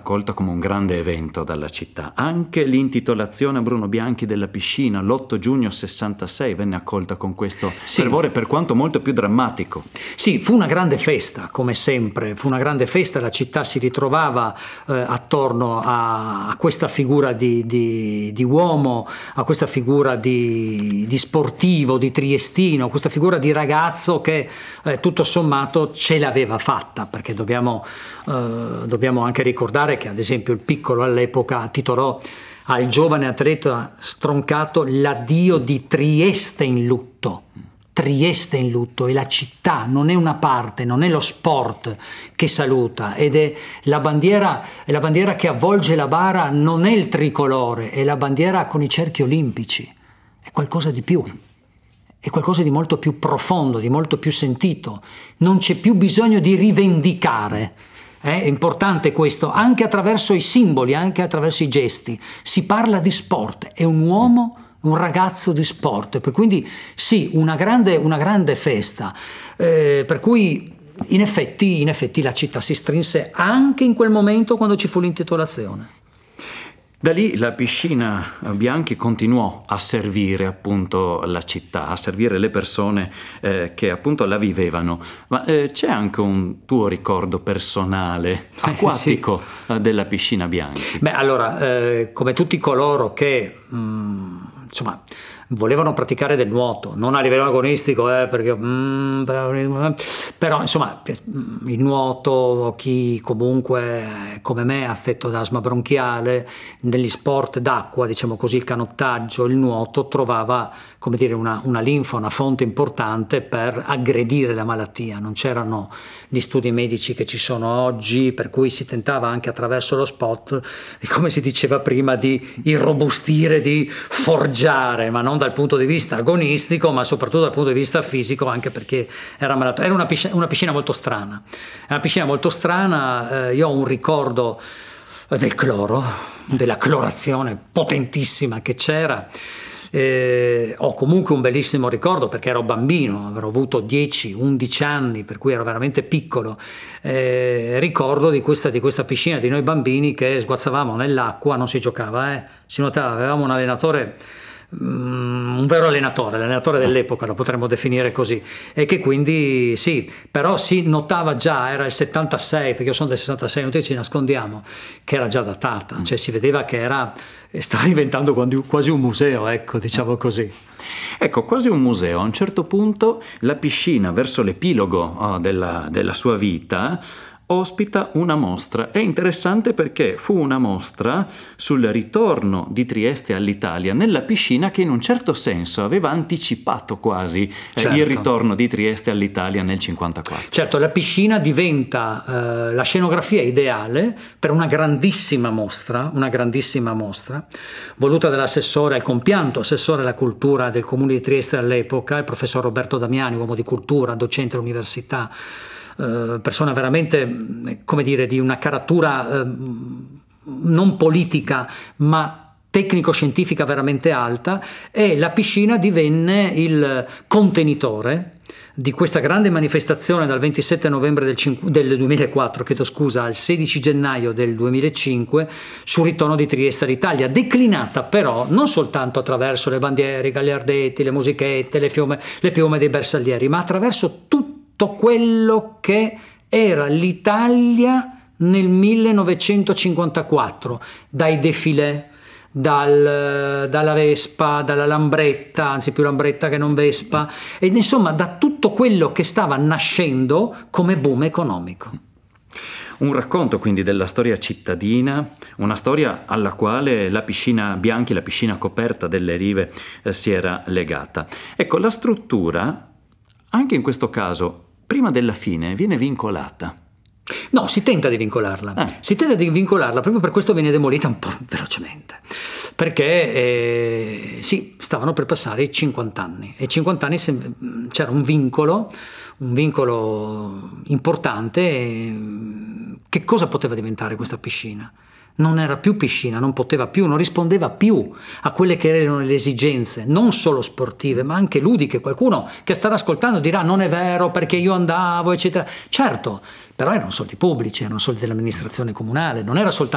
accolta come un grande evento dalla città. Anche l'intitolazione a Bruno Bianchi della piscina l'8 giugno 66 venne accolta con questo fervore, per quanto molto più drammatico. Sì, fu una grande festa, come sempre, fu una grande festa, la città si ritrovava attorno a questa figura di uomo, a questa figura di sportivo, di triestino, questa figura di ragazzo che tutto sommato ce l'aveva fatta, perché dobbiamo anche ricordare che ad esempio il Piccolo all'epoca titolò al giovane atleta stroncato l'addio di Trieste in lutto. Trieste in lutto, e la città non è una parte, non è lo sport che saluta, ed è la bandiera che avvolge la bara, non è il tricolore, è la bandiera con i cerchi olimpici, è qualcosa di più, è qualcosa di molto più profondo, di molto più sentito, non c'è più bisogno di rivendicare. È importante questo, anche attraverso i simboli, anche attraverso i gesti, si parla di sport, è un uomo, un ragazzo di sport, per quindi sì, una grande festa, per cui in effetti la città si strinse anche in quel momento quando ci fu l'intitolazione. Da lì la piscina Bianchi continuò a servire appunto la città, a servire le persone che appunto la vivevano. Ma c'è anche un tuo ricordo personale, acquatico, della piscina Bianchi? Beh, allora, come tutti coloro che volevano praticare del nuoto, non a livello agonistico, perché però insomma il nuoto, chi comunque come me è affetto da asma bronchiale, negli sport d'acqua, diciamo così, il canottaggio, il nuoto, trovava, come dire, una linfa, una fonte importante per aggredire la malattia. Non c'erano gli studi medici che ci sono oggi, per cui si tentava anche attraverso lo sport, come si diceva prima, di irrobustire, di forgiare, ma non dal punto di vista agonistico, ma soprattutto dal punto di vista fisico, anche perché era malato. Era una piscina molto strana. Io ho un ricordo del cloro, della clorazione potentissima che c'era. Ho comunque un bellissimo ricordo, perché ero bambino, avrò avuto 10-11 anni, per cui ero veramente piccolo. Ricordo di questa piscina, di noi bambini che sguazzavamo nell'acqua, non si giocava, si nuotava, avevamo un allenatore, un vero allenatore dell'epoca, lo potremmo definire così, e che quindi sì, però si notava già, era il 76, perché io sono del 66, non ci nascondiamo, che era già datata, cioè si vedeva che stava diventando quasi un museo, ecco, diciamo così. Ecco, quasi un museo. A un certo punto la piscina, verso l'epilogo della sua vita, ospita una mostra. È interessante perché fu una mostra sul ritorno di Trieste all'Italia nella piscina che in un certo senso aveva anticipato quasi il ritorno di Trieste all'Italia nel 54. Certo, la piscina diventa la scenografia ideale per una grandissima mostra voluta dall'assessore, il compianto assessore alla cultura del comune di Trieste all'epoca, il professor Roberto Damiani, uomo di cultura, docente all'università, persona veramente, come dire, di una caratura non politica ma tecnico-scientifica veramente alta, e la piscina divenne il contenitore di questa grande manifestazione dal 27 novembre del 2004, al 16 gennaio del 2005, sul ritorno di Trieste all'Italia, declinata però non soltanto attraverso le bandiere, i gagliardetti, le musichette, le piume dei bersaglieri, ma attraverso tutto quello che era l'Italia nel 1954, dai defilé, dalla Vespa, dalla Lambretta, anzi più Lambretta che non Vespa, ed insomma da tutto quello che stava nascendo come boom economico. Un racconto quindi della storia cittadina, una storia alla quale la piscina Bianchi, la piscina coperta delle rive, si era legata. Ecco, la struttura, anche in questo caso, prima della fine, viene vincolata. No, si tenta di vincolarla. Si tenta di vincolarla, proprio per questo viene demolita un po' velocemente. Perché stavano per passare i 50 anni. E 50 anni c'era un vincolo importante. Che cosa poteva diventare questa piscina? Non era più piscina, non poteva più, non rispondeva più a quelle che erano le esigenze, non solo sportive, ma anche ludiche. Qualcuno che starà ascoltando dirà: non è vero, perché io andavo, eccetera. Certo, però erano soldi pubblici, erano soldi dell'amministrazione comunale, non era soltanto